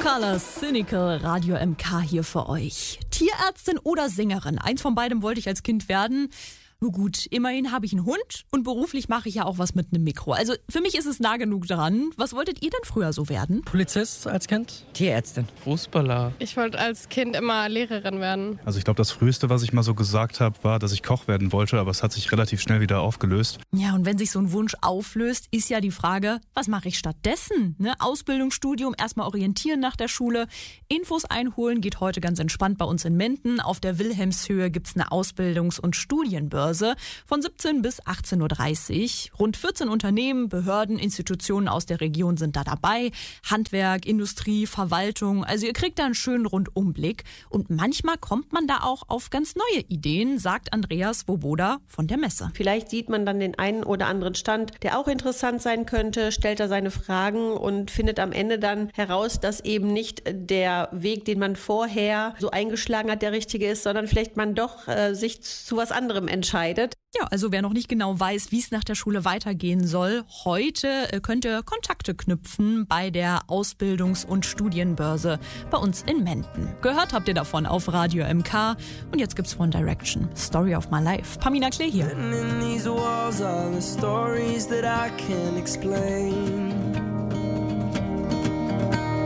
Colors, Cynical, Radio MK hier für euch. Tierärztin oder Sängerin? Eins von beidem wollte ich als Kind werden. Nur gut, immerhin habe ich einen Hund und beruflich mache ich ja auch was mit einem Mikro. Also für mich ist es nah genug dran. Was wolltet ihr denn früher so werden? Polizist als Kind? Tierärztin. Fußballer. Ich wollte als Kind immer Lehrerin werden. Also ich glaube, das Früheste, was ich mal so gesagt habe, war, dass ich Koch werden wollte, aber es hat sich relativ schnell wieder aufgelöst. Ja, und wenn sich so ein Wunsch auflöst, ist ja die Frage, was mache ich stattdessen? Ausbildung, Studium, erstmal orientieren nach der Schule. Infos einholen geht heute ganz entspannt bei uns in Menden. Auf der Wilhelmshöhe gibt's eine Ausbildungs- und Studienbörse von 17 bis 18.30 Uhr. Rund 14 Unternehmen, Behörden, Institutionen aus der Region sind da dabei. Handwerk, Industrie, Verwaltung. Also ihr kriegt da einen schönen Rundumblick. Und manchmal kommt man da auch auf ganz neue Ideen, sagt Andreas Woboda von der Messe. Vielleicht sieht man dann den einen oder anderen Stand, der auch interessant sein könnte, stellt da seine Fragen und findet am Ende dann heraus, dass eben nicht der Weg, den man vorher so eingeschlagen hat, der richtige ist, sondern vielleicht man doch sich zu was anderem entscheidet. Ja, also wer noch nicht genau weiß, wie es nach der Schule weitergehen soll, heute könnt ihr Kontakte knüpfen bei der Ausbildungs- und Studienbörse bei uns in Menden. Gehört habt ihr davon auf Radio MK und jetzt gibt's One Direction, Story of My Life. Pamina Klee hier. In these walls are the stories that I can't explain.